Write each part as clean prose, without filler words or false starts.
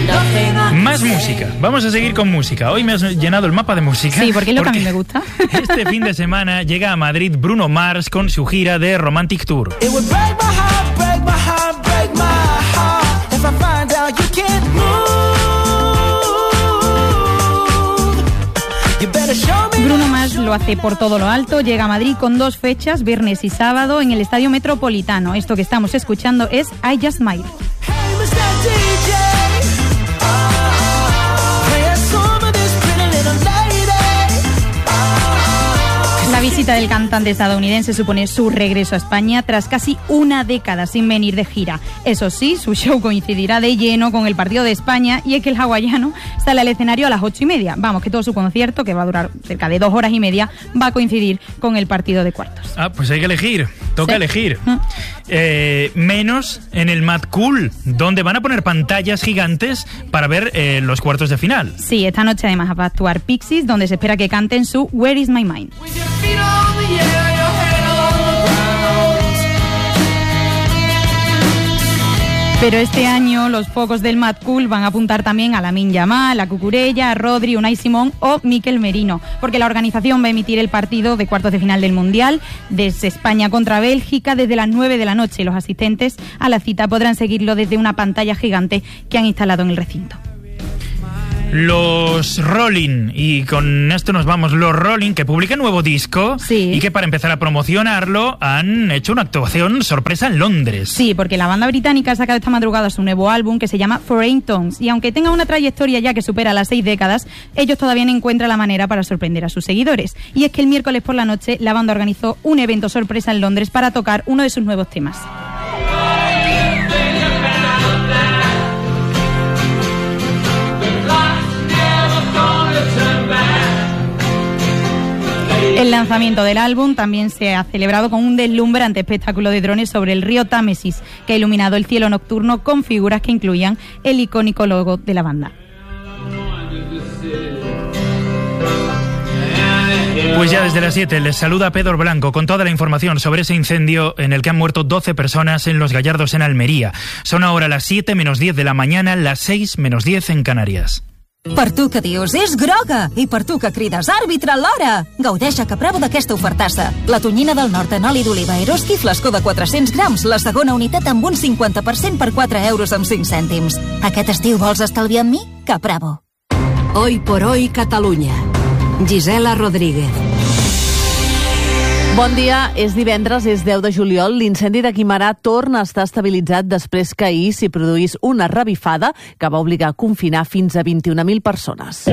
Más música. Vamos a seguir con música. Hoy me has llenado el mapa de música. Sí, porque es lo que a mí me gusta. Este fin de semana llega a Madrid Bruno Mars con su gira de Romantic Tour. Bruno Mars lo hace por todo lo alto, llega a Madrid con 2 fechas, viernes y sábado, en el Estadio Metropolitano. Esto que estamos escuchando es I Just Smile. La visita del cantante estadounidense supone su regreso a España tras casi una década sin venir de gira. Eso sí, su show coincidirá de lleno con el partido de España, y es que el hawaiano sale al escenario a las 8:30. Vamos, que todo su concierto, que va a durar cerca de 2 horas y media, va a coincidir con el partido de cuartos. Ah, pues hay que elegir, toca elegir. Menos en el Mad Cool, donde van a poner pantallas gigantes para ver los cuartos de final. Sí, esta noche además va a actuar Pixies, donde se espera que canten su Where Is My Mind. Pero este año los focos del Mad Cool van a apuntar también a Lamine Yamal, a Cucurella, a Rodri, Unai Simón o Mikel Merino, porque la organización va a emitir el partido de cuartos de final del Mundial desde España contra Bélgica desde las 9 de la noche. Los asistentes a la cita podrán seguirlo desde una pantalla gigante que han instalado en el recinto. Los Rolling, y con esto nos vamos, los Rolling, que publican nuevo disco, sí, y que para empezar a promocionarlo han hecho una actuación sorpresa en Londres. Sí, porque la banda británica ha sacado esta madrugada su nuevo álbum que se llama Foreign Tongues, y aunque tenga una trayectoria ya que supera las 6 décadas, ellos todavía no encuentran la manera para sorprender a sus seguidores. Y es que el miércoles por la noche la banda organizó un evento sorpresa en Londres para tocar uno de sus nuevos temas. El lanzamiento del álbum también se ha celebrado con un deslumbrante espectáculo de drones sobre el río Támesis, que ha iluminado el cielo nocturno con figuras que incluían el icónico logo de la banda. Pues ya desde las 7 les saluda Pedro Blanco con toda la información sobre ese incendio en el que han muerto 12 personas en Los Gallardos, en Almería. Son ahora las 7 menos 10 de la mañana, las 6 menos 10 en Canarias. Per tu que dius, és groga! I per tu que crides, àrbitre, l'hora! Gaudeix a Capravo d'aquesta ofertassa. La tonyina del nord en oli d'oliva Eroski, flascó de 400 grams, la segona unitat amb un 50% per 4 euros amb 5 cèntims. Aquest estiu vols estalviar amb mi? Capravo. Hoy por hoy, Catalunya. Gisela Rodríguez. Bon dia, és divendres, és 10 de juliol. L'incendi de Guimerà torna a estar estabilitzat després que ahir s'hi produís una revifada que va obligar a confinar fins a 21.000 persones.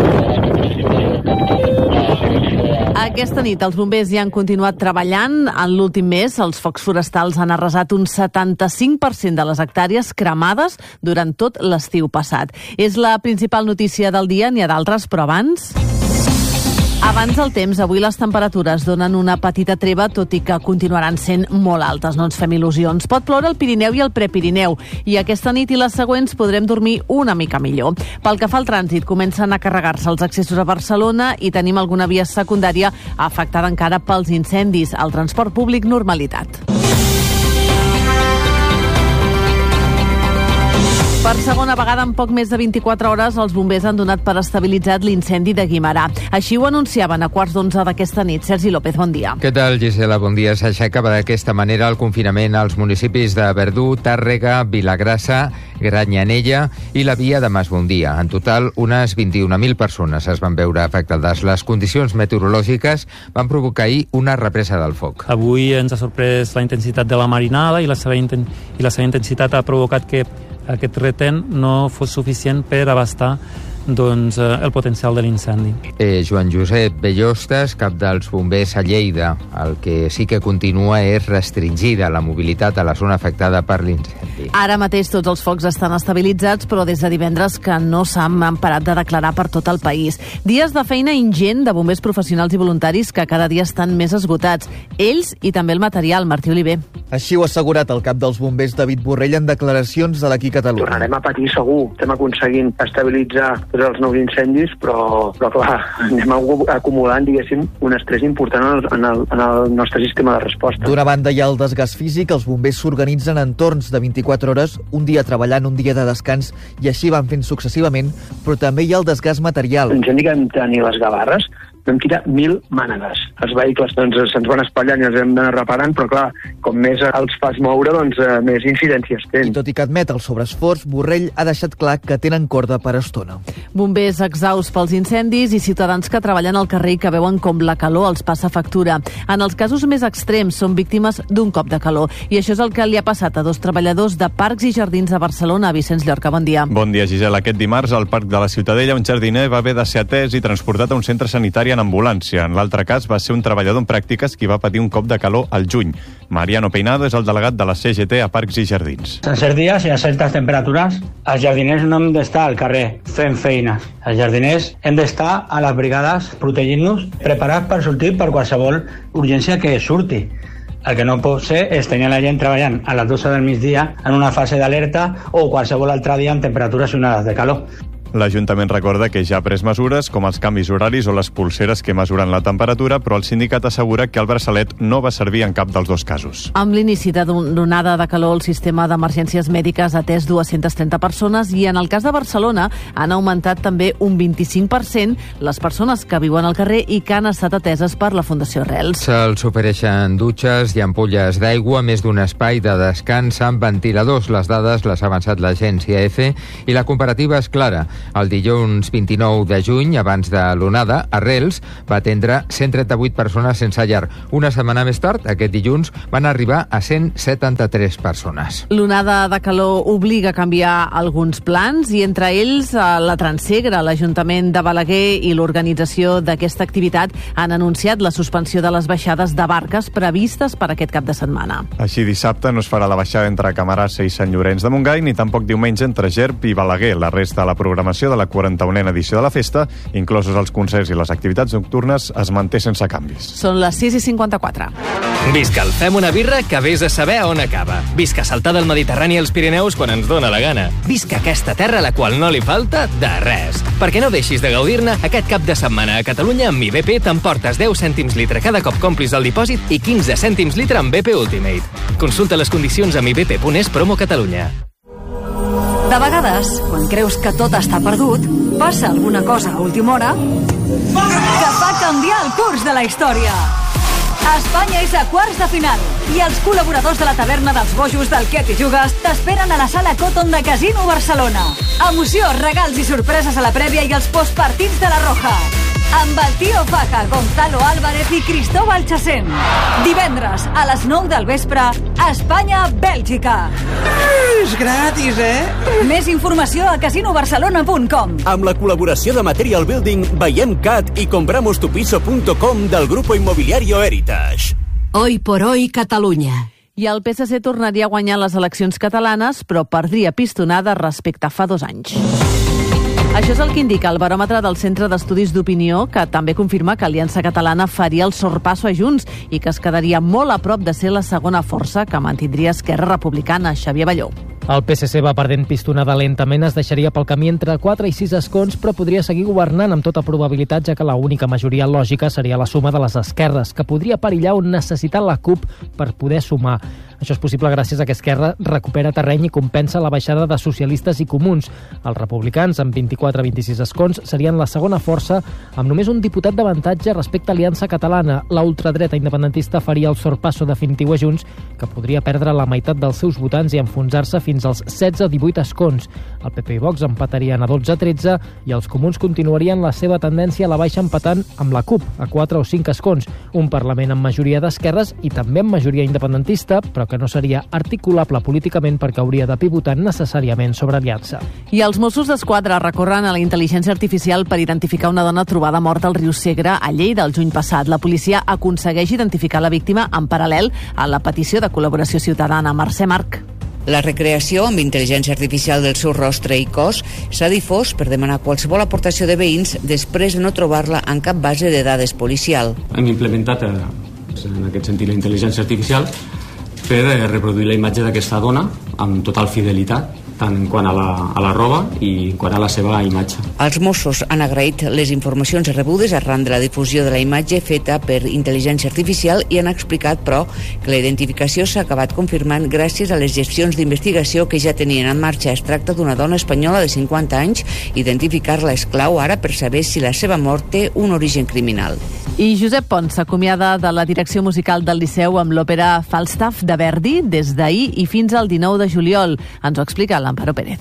Aquesta nit els bombers ja han continuat treballant. En l'últim mes els focs forestals han arrasat un 75% de les hectàrees cremades durant tot l'estiu passat. És la principal notícia del dia, n'hi ha d'altres, però abans del temps, avui les temperatures donen una petita treva, tot i que continuaran sent molt altes, no ens fem il·lusions. Pot ploure al Pirineu i al Prepirineu, i aquesta nit i les següents podrem dormir una mica millor. Pel que fa al trànsit, comencen a carregar-se els accessos a Barcelona i tenim alguna via secundària afectada encara pels incendis. El transport públic, normalitat. Per segona vegada en poc més de 24 hores, els bombers han donat per estabilitzat l'incendi de Guimerà. Així ho anunciaven a 11:15 d'aquesta nit. Sergi López, bon dia. Què tal, Gisela? Bon dia. S'aixecava d'aquesta manera el confinament als municipis de Verdú, Tàrrega, Vilagrassa, Granyanella i la Via de Masbondia. En total, unes 21.000 persones es van veure afectades. Les condicions meteorològiques van provocar ahir una represa del foc. Avui ens ha sorprès la intensitat de la marinada i la seva intensitat ha provocat que aquest retén no fos suficient per abastar el potencial de l'incendi. Joan Josep Bellostes, cap dels bombers a Lleida. El que sí que continua és restringida la mobilitat a la zona afectada per l'incendi. Ara mateix tots els focs estan estabilitzats, però des de divendres que no s'han parat de declarar per tot el país. Dies de feina ingent de bombers professionals i voluntaris que cada dia estan més esgotats. Ells i també el material. Martí Oliver. Així ho ha assegurat el cap dels bombers David Borrell en declaracions de l'Aquí Catalunya. Tornarem a patir segur. Estem aconseguint estabilitzar després els nous incendis, però clar, anem acumulant, diguéssim, un estrès important en el nostre sistema de resposta. D'una banda hi ha el desgast físic, els bombers s'organitzen en torns de 24 hores, un dia treballant, un dia de descans, i així van fent successivament, però també hi ha el desgast material. L'incendi que vam tenir les Gavarres, vam tirar 1.000 mànegues. Els vehicles se'ns van espatllant i els hem d'anar reparant, però clar, com més els fas moure, més incidències tenen. I tot i que admet el sobreesforç, Borrell ha deixat clar que tenen corda per estona. Bombers exhausts pels incendis i ciutadans que treballen al carrer i que veuen com la calor els passa factura. En els casos més extrems són víctimes d'un cop de calor. I això és el que li ha passat a 2 treballadors de Parcs i Jardins de Barcelona. Vicenç Llorca, bon dia. Bon dia, Gisela. Aquest dimarts, al Parc de la Ciutadella, un jardiner va haver de ser atès i transportat a un centre sanitari en ambulància. En l'altre cas va ser un treballador en pràctiques qui va patir un cop de calor al juny. Mariano Peinado és el delegat de la CGT a Parcs i Jardins. En certs dies i a certes temperatures, els jardiners no hem d'estar al carrer fent feines. Els jardiners hem d'estar a les brigades protegint-nos, preparats per sortir per qualsevol urgència que surti. El que no pot ser és tenir la gent treballant a les 12 del migdia en una fase d'alerta o qualsevol altre dia amb temperatures onades de calor. L'Ajuntament recorda que ja ha pres mesures com els canvis horaris o les pulseres que mesuren la temperatura, però el sindicat assegura que el braçalet no va servir en cap dels 2 casos. Amb l'inici d'onada de calor, el sistema d'emergències mèdiques ha atès 230 persones i en el cas de Barcelona han augmentat també un 25% les persones que viuen al carrer i que han estat ateses per la Fundació Arrels. Se'ls ofereixen dutxes i ampolles d'aigua, més d'un espai de descans amb ventiladors. Les dades les ha avançat l'agència EFE i la comparativa és clara. El dilluns 29 de juny, abans de l'onada, Arrels va atendre 138 persones sense llar. Una setmana més tard, aquest dilluns, van arribar a 173 persones. L'onada de calor obliga a canviar alguns plans i entre ells la Transegra, l'Ajuntament de Balaguer i l'organització d'aquesta activitat han anunciat la suspensió de les baixades de barques previstes per aquest cap de setmana. Així, dissabte no es farà la baixada entre Camarasa i Sant Llorenç de Montgai ni tampoc diumenge entre Gerb i Balaguer. La resta de la programació de la 41a edició de la festa, inclosos els concerts i les activitats nocturnes, es manté sense canvis. Són les 6:54. Visca el Fem una birra que vés a saber on acaba. Visca saltar del Mediterrani als Pirineus quan ens dóna la gana. Visca aquesta terra a la qual no li falta de res. Perquè no deixis de gaudir-ne, aquest cap de setmana a Catalunya amb IBP t'emportes 10 cèntims litre cada cop complis el dipòsit i 15 cèntims litre amb BP Ultimate. Consulta les condicions amb ibp.es promo Catalunya. De vegades, quan creus que tot està perdut, passa alguna cosa a última hora que fa canviar el curs de la història. Espanya és a quarts de final i els col·laboradors de la taverna dels bojos del Què t'hi jugues t'esperen a la sala Cotton de Casino Barcelona. Emoció, regals i sorpreses a la prèvia i els postpartits de la Roja. Amb el Tio Faja, Gonzalo Álvarez i Cristóbal Chacén. Divendres, a les 9 del vespre, Espanya-Bèlgica. És gratis, Més informació a casinobarcelona.com. Amb la col·laboració de Material Building, Veiem Cat i compramostupiso.com del Grupo Inmobiliario Heritage. Hoy por hoy, Catalunya. I el PSC tornaria a guanyar les eleccions catalanes, però perdria pistonada respecte a fa 2 anys. Això és el que indica el baròmetre del Centre d'Estudis d'Opinió, que també confirma que Aliança Catalana faria el sorpasso a Junts i que es quedaria molt a prop de ser la segona força que mantindria Esquerra Republicana. Xavier Balló. El PSC va perdent pistonada lentament, es deixaria pel camí entre 4 i 6 escons, però podria seguir governant amb tota probabilitat, ja que l'única majoria lògica seria la suma de les esquerres, que podria perillar on necessita la CUP per poder sumar. Això és possible gràcies a que Esquerra recupera terreny i compensa la baixada de socialistes i comuns. Els republicans, amb 24-26 escons, serien la segona força, amb només un diputat d'avantatge respecte a Aliança Catalana. La ultradreta independentista faria el sorpasso definitiu a Junts, que podria perdre la meitat dels seus votants i enfonsar-se fins als 16-18 escons. El PP i Vox empatarien a 12-13 i els comuns continuarien la seva tendència a la baixa empatant amb la CUP, a 4 o 5 escons. Un Parlament amb majoria d'esquerres i també amb majoria independentista, però que no seria articulable políticament perquè hauria de pivotar necessàriament sobre Aliança. I els Mossos d'Esquadra recorren a la intel·ligència artificial per identificar una dona trobada morta al riu Segre a Lleida el juny passat. La policia aconsegueix identificar la víctima en paral·lel a la petició de col·laboració ciutadana. Mercè Marc. La recreació amb intel·ligència artificial del seu rostre i cos s'ha difós per demanar qualsevol aportació de veïns després de no trobar-la en cap base de dades policial. Hem implementat en aquest sentit la intel·ligència artificial per reproduir la imatge d'aquesta dona amb total fidelitat, tant en quant a la roba i en quant a la seva imatge. Els Mossos han agraït les informacions rebudes arran de la difusió de la imatge feta per intel·ligència artificial i han explicat, però, que la identificació s'ha acabat confirmant gràcies a les gestions d'investigació que ja tenien en marxa. Es tracta d'una dona espanyola de 50 anys. Identificar-la és clau ara per saber si la seva mort té un origen criminal. I Josep Pons s'acomiada de la direcció musical del Liceu amb l'òpera Falstaff de Verdi des d'ahir i fins al 19 de juliol. Ens ho explica l'Amparo Pérez.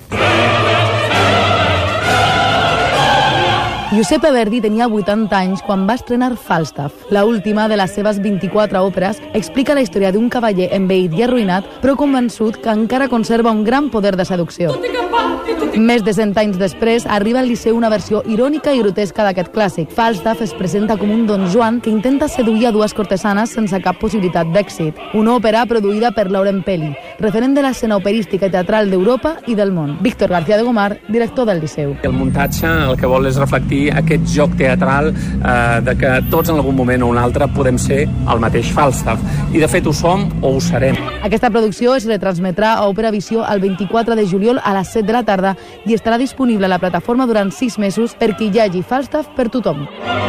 Giuseppe Verdi tenia 80 anys quan va estrenar Falstaff. La última de les seves 24 òperes explica la història d'un cavaller envellit i arruïnat, però convençut que encara conserva un gran poder de seducció. Més de 100 anys després, arriba al Liceu una versió irònica i grotesca d'aquest clàssic. Falstaff es presenta com un Don Juan que intenta seduir a dues cortesanes sense cap possibilitat d'èxit. Una òpera produïda per Laurent Pelli, referent de l'escena operística i teatral d'Europa i del món. Víctor García de Gomar, director del Liceu. El muntatge el que vol és reflectir aquest joc teatral de que tots en algun moment o un altre podem ser el mateix Falstaff. I de fet ho som o ho serem. Aquesta producció es retransmetrà a Òpera Visió el 24 de juliol a les 7 de la tarda i estarà disponible a la plataforma durant 6 mesos per qui hi hagi Falstaff per tothom.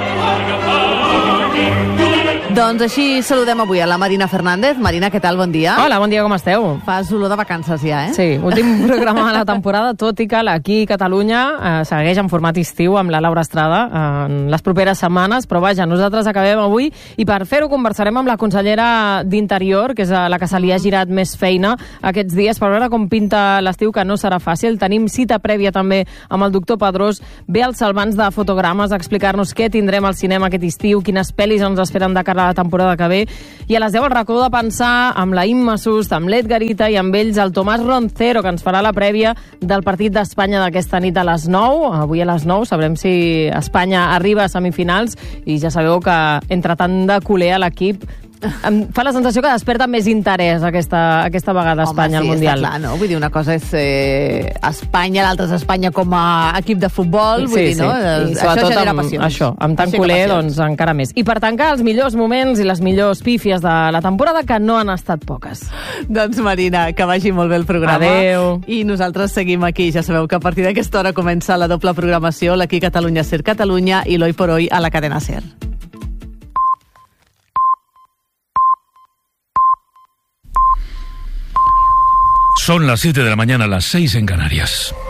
Doncs així saludem avui a la Marina Fernández. Marina, què tal? Bon dia. Hola, bon dia, com esteu? Fas olor de vacances ja, Sí, últim programa de la temporada, tot i que l'Aquí Catalunya segueix en format estiu amb la Laura Estrada en les properes setmanes, però vaja, nosaltres acabem avui i per fer-ho conversarem amb la consellera d'Interior, que és la que se li ha girat més feina aquests dies per veure com pinta l'estiu, que no serà fàcil. Tenim cita prèvia també amb el doctor Pedrós, ve als Salvants de Fotogrames a explicar-nos què tindrem al cinema aquest estiu, quines pel·lis ens esperen de cara a la temporada que ve, i a les 10 el racó de pensar amb la Imma Sust, amb l'Edgarita i amb ells el Tomàs Roncero, que ens farà la prèvia del partit d'Espanya d'aquesta nit a les 9. Avui a les 9 sabrem si Espanya arriba a semifinals i ja sabeu que entre tant de culer a l'equip em fa la sensació que desperta més interès aquesta vegada Espanya al Mundial. Home, sí, està clar, no? Vull dir, una cosa és Espanya, l'altra és Espanya com a equip de futbol, vull dir, no? I sobretot amb tant culer, doncs encara més. I per tancar, els millors moments i les millors pífies de la temporada, que no han estat poques. Doncs Marina, que vagi molt bé el programa. Adéu. I nosaltres seguim aquí. Ja sabeu que a partir d'aquesta hora comença la doble programació, l'Aquí Catalunya Ser Catalunya i l'Hoy por Hoy a la cadena Ser. Son las 7 de la mañana, las 6 en Canarias.